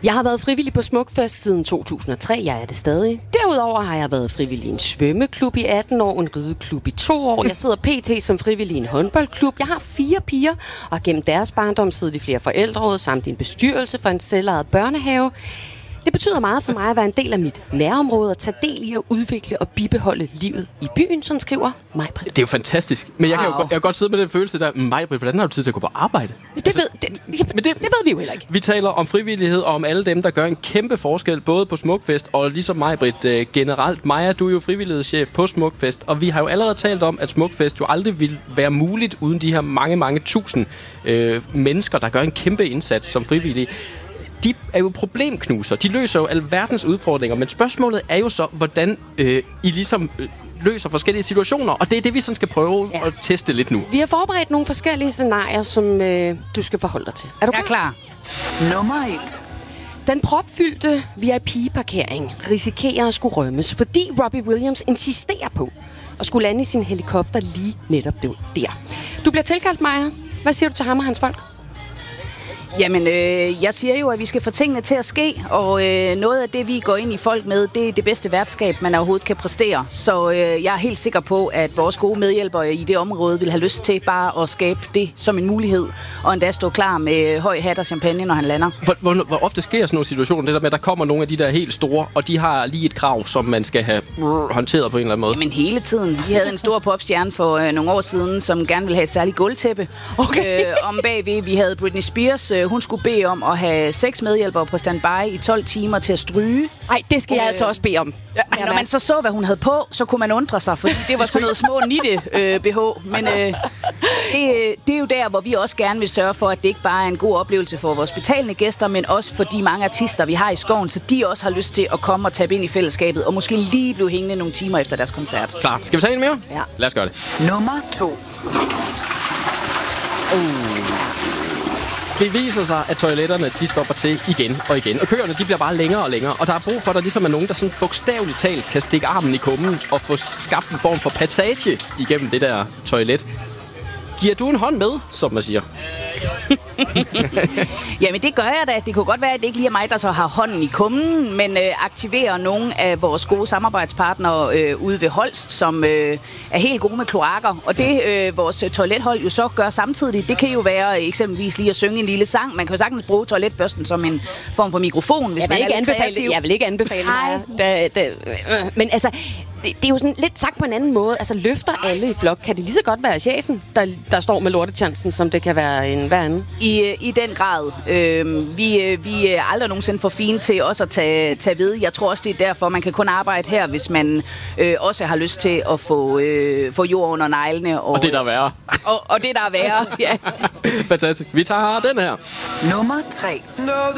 Jeg har været frivillig på Smukfest siden 2003. Jeg er det stadig. Derudover har jeg været frivillig i en svømmeklub i 18 år, en rideklub i 2 år. Jeg sidder pt. Som frivillig i en håndboldklub. Jeg har 4 piger, og gennem deres barndom sidder de flere forældreråd samt en bestyrelse for en selvejet børnehave. Det betyder meget for mig at være en del af mit nærområde og tage del i at udvikle og bibeholde livet i byen, sådan skriver Maj-Britt. Det er jo fantastisk. Men jeg kan godt sidde med den følelse der, Maj-Britt, hvordan har du tid til at gå på arbejde? Det ved vi jo heller ikke. Vi taler om frivillighed og om alle dem, der gør en kæmpe forskel, både på Smukfest og ligesom Maj-Britt generelt. Maja, du er jo frivillighedschef på Smukfest, og vi har jo allerede talt om, at Smukfest jo aldrig ville være muligt uden de her mange tusind mennesker, der gør en kæmpe indsats som frivillige. De er jo problemknuser. De løser jo alverdens udfordringer, men spørgsmålet er jo så, hvordan I ligesom løser forskellige situationer, og det er det, vi sådan skal prøve at teste lidt nu. Vi har forberedt nogle forskellige scenarier, som du skal forholde dig til. Er du klar? Jeg er klar. Nummer 1. Den propfyldte VIP-parkering risikerer at skulle rømmes, fordi Robbie Williams insisterer på at skulle lande i sin helikopter lige netop der. Du bliver tilkaldt, Maja. Hvad siger du til ham og hans folk? Jamen, jeg siger jo, at vi skal få tingene til at ske, og noget af det, vi går ind i folk med, det er det bedste værtskab, man overhovedet kan præstere. Så jeg er helt sikker på, at vores gode medhjælpere i det område vil have lyst til bare at skabe det som en mulighed, og endda stå klar med høj hat og champagne, når han lander. Hvor ofte sker sådan nogle situationer, det der med, at der kommer nogle af de der helt store, og de har lige et krav, som man skal have håndteret på en eller anden måde? Jamen hele tiden. Vi havde en stor popstjerne for nogle år siden, som gerne ville have et særligt gulvtæppe. Om bagved, vi havde Britney Spears. Hun skulle bede om at have 6 medhjælpere på standby i 12 timer til at stryge. Nej, det skal jeg altså også bede om. Ja, når man så, hvad hun havde på, så kunne man undre sig, fordi det var sådan noget små BH. Men det er jo der, hvor vi også gerne vil sørge for, at det ikke bare er en god oplevelse for vores betalende gæster, men også for de mange artister, vi har i skoven, så de også har lyst til at komme og tabe ind i fællesskabet, og måske lige blive hængende nogle timer efter deres koncert. Klar. Skal vi tage en mere? Ja. Lad os gøre det. Nummer 2. Det viser sig, at toiletterne, de stopper til igen og igen. Og køerne, de bliver bare længere og længere. Og der er brug for, at der ligesom er nogen, der sådan bogstaveligt talt kan stikke armen i kummen og få skabt en form for passage igennem det der toilet. Giver du en hånd med, som man siger? Jamen det gør jeg da. Det kunne godt være, at det ikke lige er mig, der så har hånden i kummen, men aktiverer nogle af vores gode samarbejdspartnere ude ved Holst, som er helt gode med kloakker. Og det vores toilethold jo så gør samtidig, det kan jo være eksempelvis lige at synge en lille sang. Man kan jo sagtens bruge toiletbørsten som en form for mikrofon, hvis man er lidt kreativ. Jeg vil ikke anbefale mig. Men altså, det er jo sådan lidt sagt på en anden måde. Altså, løfter alle i flok? Kan det lige så godt være chefen, der står med lortechancen, som det kan være en hver anden? I den grad. Vi er aldrig nogensinde for fine til også at tage ved. Jeg tror også, det er derfor, man kan kun arbejde her, hvis man også har lyst til at få jord under neglene. Og det, der er værre. Og det, der er værre, ja. Fantastisk. Vi tager den her. Nummer 3.